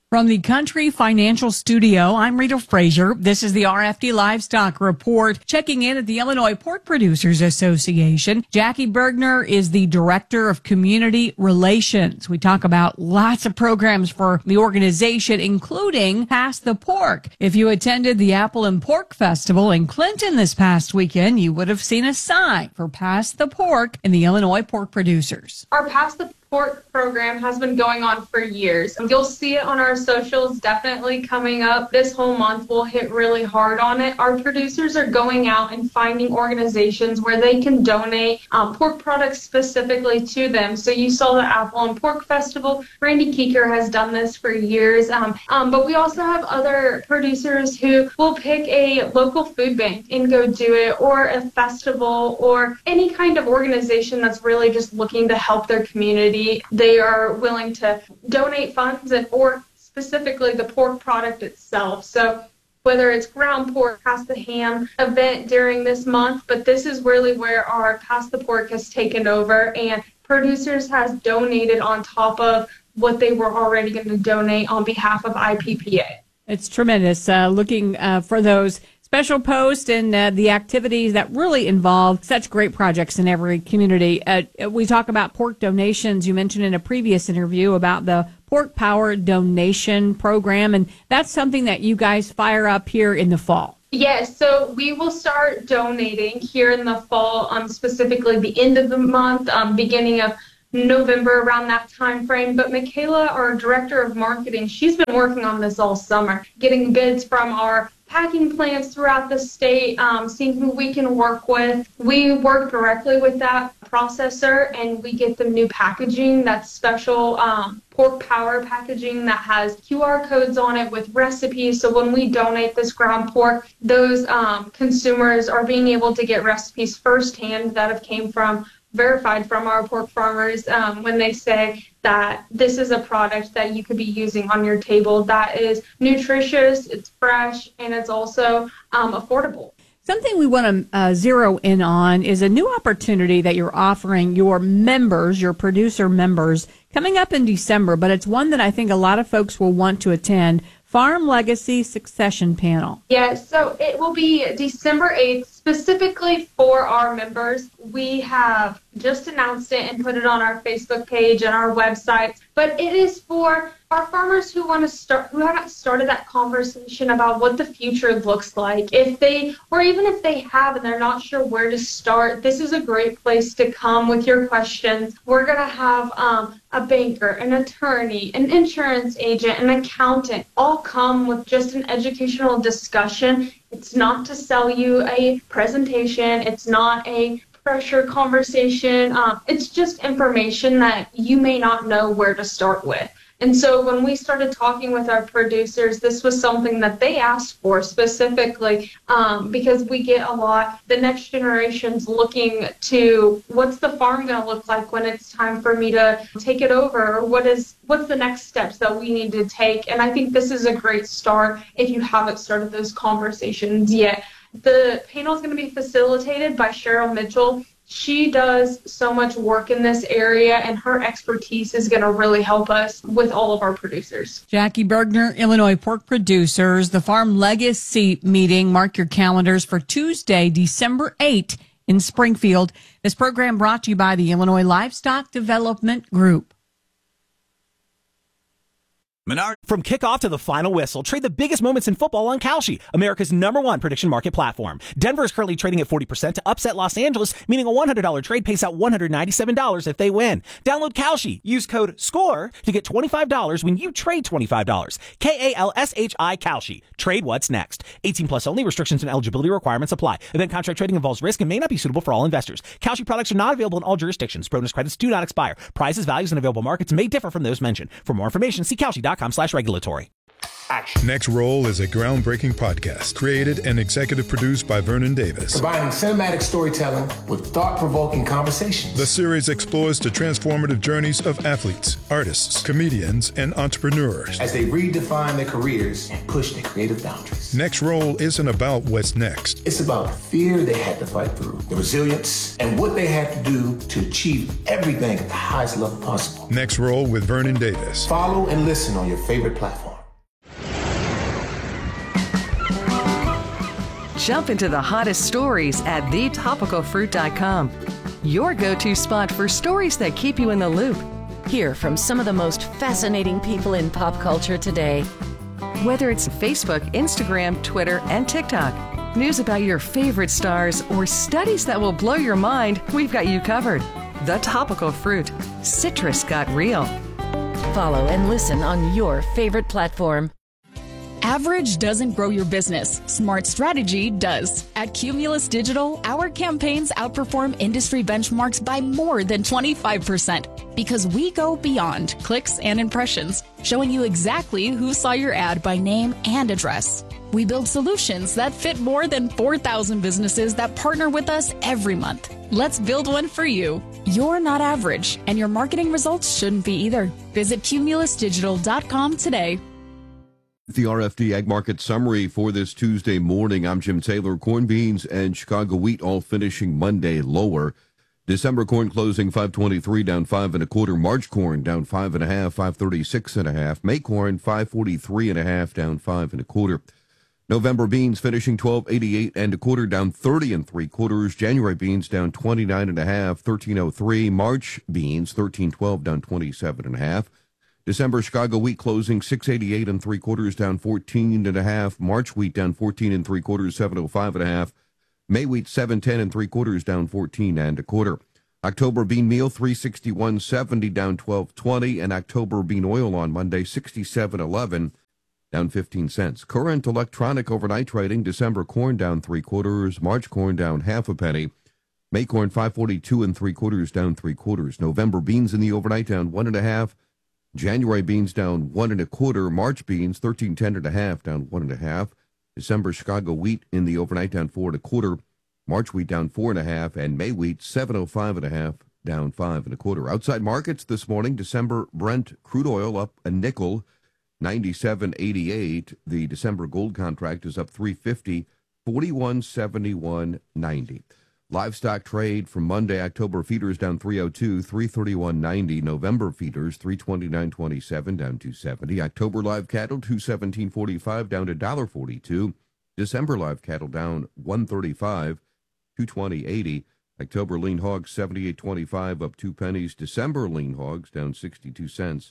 From the Country Financial Studio, I'm Rita Frazier. This is the RFD Livestock Report. Checking in at the Illinois Pork Producers Association, Jackie Bergner is the Director of Community Relations. We talk about lots of programs for the organization, including Pass the Pork. If you attended the Apple and Pork Festival in Clinton this past weekend, you would have seen a sign for Pass the Pork in the Illinois Pork Producers. Our Pass the Pork program has been going on for years. You'll see it on our socials, definitely coming up. This whole month we'll hit really hard on it. Our producers are going out and finding organizations where they can donate pork products specifically to them. So you saw the Apple and Pork Festival. Randy Keeker has done this for years. But we also have other producers who will pick a local food bank and go do it, or a festival, or any kind of organization that's really just looking to help their community. They are willing to donate funds or specifically the pork product itself. So whether it's ground pork, Pass the Ham event during this month, but this is really where our Pass the Pork has taken over, and producers has donated on top of what they were already going to donate on behalf of IPPA. It's tremendous. Looking for those special posts and the activities that really involve such great projects in every community. We talk about pork donations. You mentioned in a previous interview about the Pork Power donation program, and that's something that you guys fire up here in the fall. Yes, so we will start donating here in the fall, specifically the end of the month, beginning of November, around that time frame. But Michaela, our director of marketing, she's been working on this all summer, getting bids from our packing plants throughout the state, seeing who we can work with. We work directly with that processor, and we get them new packaging, that's special pork power packaging that has QR codes on it with recipes. So when we donate this ground pork, those consumers are being able to get recipes firsthand that have came from verified from our pork farmers, when they say that this is a product that you could be using on your table that is nutritious, it's fresh, and it's also affordable. Something we want to zero in on is a new opportunity that you're offering your members, your producer members, coming up in December, but it's one that I think a lot of folks will want to attend. Farm Legacy Succession Panel. Yes, so it will be December 8th, specifically for our members. We have just announced it and put it on our Facebook page and our website, but it is for our farmers who want to start, who haven't started that conversation about what the future looks like. If they, or even if they have and they're not sure where to start, this is a great place to come with your questions. We're going to have a banker, an attorney, an insurance agent, an accountant, all come with just an educational discussion. It's not to sell you a presentation. It's not a pressure conversation. It's just information that you may not know where to start with. And so when we started talking with our producers, this was something that they asked for specifically, because we get a lot, the next generation's looking to what's the farm going to look like when it's time for me to take it over, or what's the next steps that we need to take. And I think this is a great start if you haven't started those conversations yet. The panel is going to be facilitated by Cheryl Mitchell. She does so much work in this area, and her expertise is going to really help us with all of our producers. Jackie Bergner, Illinois Pork Producers, the Farm Legacy meeting. Mark your calendars for Tuesday, December 8th in Springfield. This program brought to you by the Illinois Livestock Development Group. Menard. From kickoff to the final whistle, trade the biggest moments in football on Kalshi, America's #1 prediction market platform. Denver is currently trading at 40% to upset Los Angeles, meaning a $100 trade pays out $197 if they win. Download Kalshi. Use code SCORE to get $25 when you trade $25. KALSHI Kalshi. Trade what's next. 18 plus only. Restrictions and eligibility requirements apply. Event contract trading involves risk and may not be suitable for all investors. Kalshi products are not available in all jurisdictions. Bonus credits do not expire. Prices, values, and available markets may differ from those mentioned. For more information, see Kalshi.com/regulatory. Action. Next Roll is a groundbreaking podcast created and executive produced by Vernon Davis. Combining cinematic storytelling with thought-provoking conversations. The series explores the transformative journeys of athletes, artists, comedians, and entrepreneurs as they redefine their careers and push their creative boundaries. Next Roll isn't about what's next. It's about the fear they had to fight through, the resilience, and what they had to do to achieve everything at the highest level possible. Next Roll with Vernon Davis. Follow and listen on your favorite platform. Jump into the hottest stories at thetopicalfruit.com. Your go-to spot for stories that keep you in the loop. Hear from some of the most fascinating people in pop culture today. Whether it's Facebook, Instagram, Twitter, and TikTok, news about your favorite stars, or studies that will blow your mind, we've got you covered. The Topical Fruit. Citrus got real. Follow and listen on your favorite platform. Average doesn't grow your business. Smart strategy does. At Cumulus Digital, our campaigns outperform industry benchmarks by more than 25% because we go beyond clicks and impressions, showing you exactly who saw your ad by name and address. We build solutions that fit more than 4,000 businesses that partner with us every month. Let's build one for you. You're not average, and your marketing results shouldn't be either. Visit cumulusdigital.com today. The RFD Ag Market Summary for this Tuesday morning. I'm Jim Taylor. Corn, beans, and Chicago wheat all finishing Monday lower. December corn closing 523, down 5 1/4. March corn down 5 1/2, 536 1/2. May corn 543 1/2, down 5 1/4. November beans finishing 1288 1/4, down 30 3/4. January beans down 29 1/2, 1303. March beans 1312, down 27 1/2. December Chicago wheat closing 688 3/4, down 14 1/2. March wheat down 14 3/4, 705 1/2. May wheat 710 3/4, down 14 1/4. October bean meal 361.70, down 12.20, and October bean oil on Monday 67.11, down 15 cents. Current electronic overnight trading: December corn down 3/4, March corn down 1/2 penny. May corn 542 3/4, down 3/4. November beans in the overnight down 1 1/2. January beans down 1 1/4. March beans 1310 1/2, down 1 1/2. December Chicago wheat in the overnight down 4 1/4. March wheat down 4 1/2, and May wheat 705 1/2, down 5 1/4. Outside markets this morning: December Brent crude oil up a nickel, 97.88. The December gold contract is up 350, 41.71.90. Livestock trade from Monday: October feeders down 302, 331.90. November feeders 329.27, down 270. October live cattle 217.45, down $1.42. December live cattle down 135, 220.80. October lean hogs 78.25, up 2 pennies. December lean hogs down 62 cents,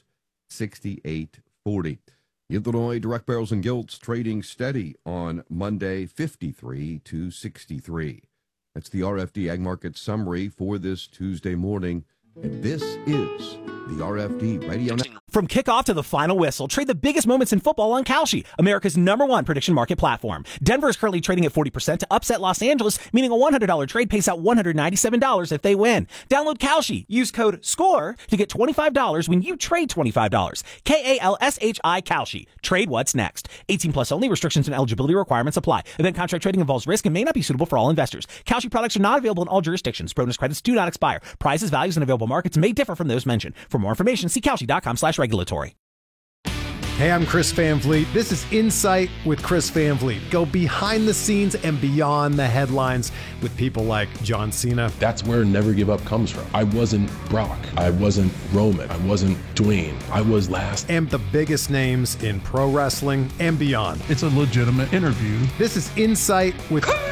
68.40. Illinois direct barrels and gilts trading steady on Monday, 53 to 63. That's the RFD Ag Market Summary for this Tuesday morning. And this is the RFD Radio Network. From kickoff to the final whistle, trade the biggest moments in football on Kalshi, America's #1 prediction market platform. Denver is currently trading at 40% to upset Los Angeles, meaning a $100 trade pays out $197 if they win. Download Kalshi. Use code SCORE to get $25 when you trade $25. KALSHI Kalshi. Trade what's next. 18 plus only. Restrictions and eligibility requirements apply. Event contract trading involves risk and may not be suitable for all investors. Kalshi products are not available in all jurisdictions. Bonus credits do not expire. Prices, values, and available markets may differ from those mentioned. For more information, see Kalshi.com/regulatory. Hey, I'm Chris Van Vliet. This is Insight with Chris Van Vliet. Go behind the scenes and beyond the headlines with people like John Cena. That's where Never Give Up comes from. I wasn't Brock. I wasn't Roman. I wasn't Dwayne. I was last. And the biggest names in pro wrestling and beyond. It's a legitimate interview. This is Insight with Chris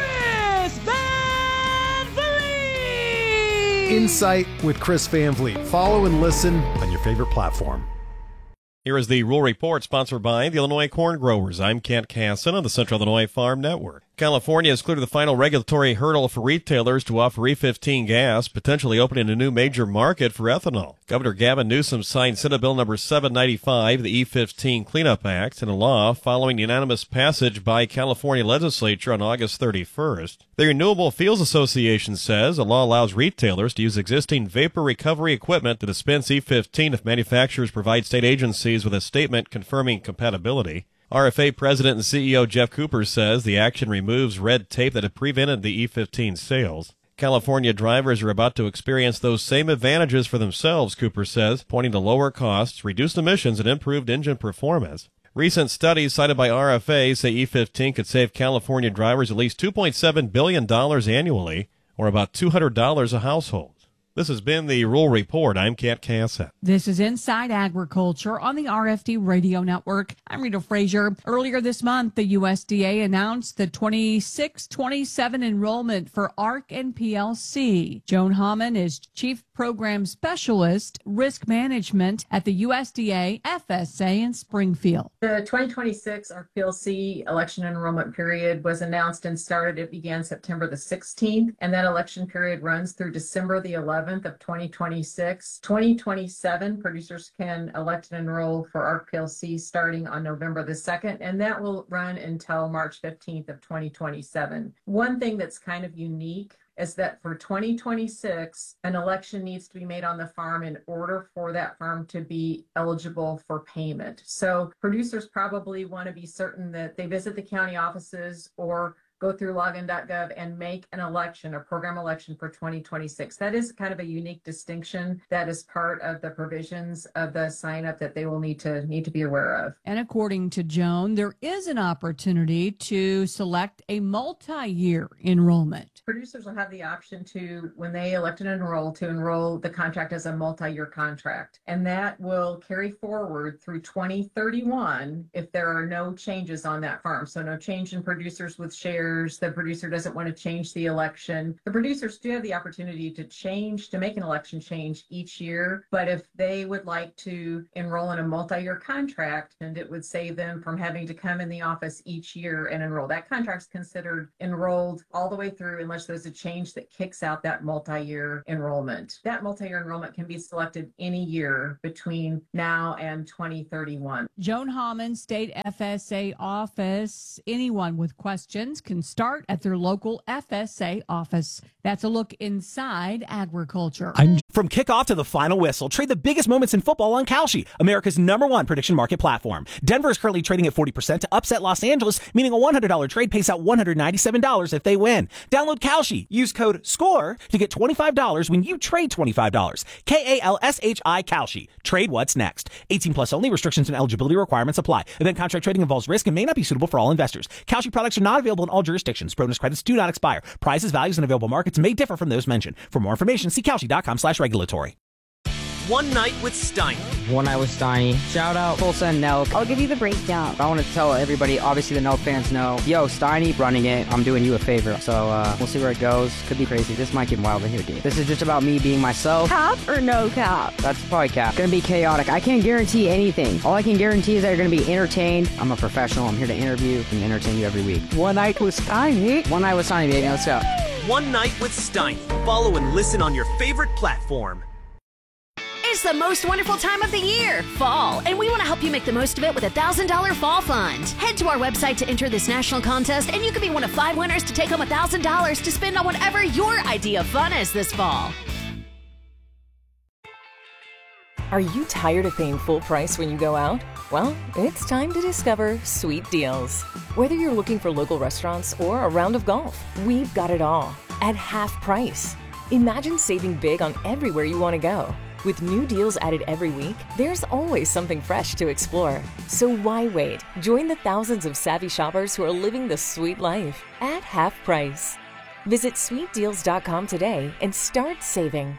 Van Vliet. Insight with Chris Van Vliet. Follow and listen on your favorite platform. Here is the Rural Report, sponsored by the Illinois Corn Growers. I'm Kent Casson on the Central Illinois Farm Network. California has cleared the final regulatory hurdle for retailers to offer E15 gas, potentially opening a new major market for ethanol. Governor Gavin Newsom signed Senate Bill number 795, the E15 Cleanup Act, into law following unanimous passage by California legislature on August 31st. The Renewable Fuels Association says the law allows retailers to use existing vapor recovery equipment to dispense E15 if manufacturers provide state agencies with a statement confirming compatibility. RFA President and CEO Jeff Cooper says the action removes red tape that had prevented the E15 sales. California drivers are about to experience those same advantages for themselves, Cooper says, pointing to lower costs, reduced emissions, and improved engine performance. Recent studies cited by RFA say E15 could save California drivers at least $2.7 billion annually, or about $200 a household. This has been the Rural Report. I'm Kat Cassett. This is Inside Agriculture on the RFD Radio Network. I'm Rita Frazier. Earlier this month, the USDA announced the 26-27 enrollment for ARC and PLC. Joan Hammond is Chief Program Specialist, Risk Management at the USDA FSA in Springfield. The 2026 ARC PLC election enrollment period was announced and started. It began September the 16th, and that election period runs through December the 11th of 2026. 2027 producers can elect and enroll for ARC PLC starting on November the 2nd, and that will run until March 15th of 2027. One thing that's kind of unique is that for 2026, an election needs to be made on the farm in order for that farm to be eligible for payment. So producers probably want to be certain that they visit the county offices or go through login.gov and make an election, a program election for 2026. That is kind of a unique distinction that is part of the provisions of the sign up that they will need to be aware of. And according to Joan, there is an opportunity to select a multi-year enrollment. Producers will have the option to, when they elect and enroll, to enroll the contract as a multi-year contract. And that will carry forward through 2031 if there are no changes on that farm. So no change in producers with shares. The producer doesn't want to change the election. The producers do have the opportunity to make an election change each year. But if they would like to enroll in a multi-year contract, and it would save them from having to come in the office each year and enroll. That contract's considered enrolled all the way through unless there's a change that kicks out that multi-year enrollment. That multi-year enrollment can be selected any year between now and 2031. Joan Hammond, State FSA Office. Anyone with questions can start at their local FSA office. That's a look inside agriculture. From kickoff to the final whistle, trade the biggest moments in football on Kalshi, America's #1 prediction market platform. Denver is currently trading at 40% to upset Los Angeles, meaning a $100 trade pays out $197 if they win. Download Kalshi. Use code SCORE to get $25 when you trade $25. KALSHI Kalshi. Trade what's next. 18 plus only. Restrictions and eligibility requirements apply. Event contract trading involves risk and may not be suitable for all investors. Kalshi products are not available in all jurisdictions. Bonus credits do not expire. Prices, values, and available markets may differ from those mentioned. For more information, see Kalshi.com/regulatory. One Night with Steiny. One Night with Steiny. Shout out Tulsa and Nelk. I'll give you the breakdown. I want to tell everybody, obviously the Nelk fans know, yo, Steiny running it. I'm doing you a favor. So we'll see where it goes. Could be crazy. This might get wild in here, dude. This is just about me being myself. Cap or no cap? That's probably cap. Gonna be chaotic. I can't guarantee anything. All I can guarantee is that you're gonna be entertained. I'm a professional. I'm here to interview and entertain you every week. One Night with Steiny. One Night with Steiny, baby. Let's go. One Night with Steiny. Follow and listen on your favorite platform. It's the most wonderful time of the year, fall, and we want to help you make the most of it with a $1,000 fall fund. Head to our website to enter this national contest, and you could be one of 5 winners to take home $1,000 to spend on whatever your idea of fun is this fall. Are you tired of paying full price when you go out? Well, it's time to discover Sweet Deals. Whether you're looking for local restaurants or a round of golf, we've got it all at half price. Imagine saving big on everywhere you want to go. With new deals added every week, there's always something fresh to explore. So why wait? Join the thousands of savvy shoppers who are living the sweet life at half price. Visit sweetdeals.com today and start saving.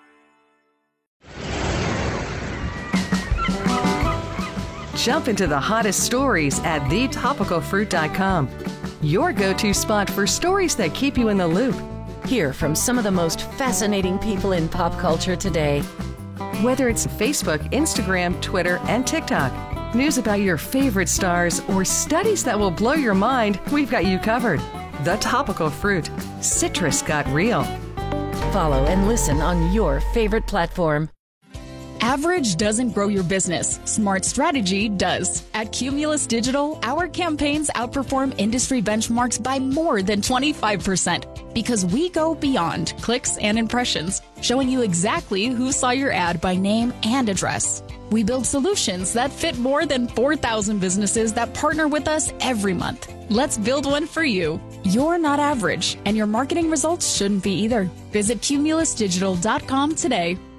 Jump into the hottest stories at thetopicalfruit.com. Your go-to spot for stories that keep you in the loop. Hear from some of the most fascinating people in pop culture today. Whether it's Facebook, Instagram, Twitter, and TikTok, news about your favorite stars, or studies that will blow your mind, we've got you covered. The Topical Fruit. Citrus got real. Follow and listen on your favorite platform. Average doesn't grow your business. Smart strategy does. At Cumulus Digital, our campaigns outperform industry benchmarks by more than 25% because we go beyond clicks and impressions, showing you exactly who saw your ad by name and address. We build solutions that fit more than 4,000 businesses that partner with us every month. Let's build one for you. You're not average, and your marketing results shouldn't be either. Visit cumulusdigital.com today.